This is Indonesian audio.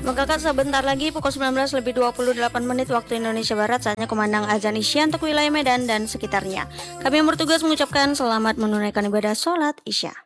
Maka Kak, sebentar lagi pukul 19:28 waktu Indonesia Barat, saatnya kumandang azan Isya untuk wilayah Medan dan sekitarnya. Kami yang bertugas mengucapkan selamat menunaikan ibadah sholat Isya.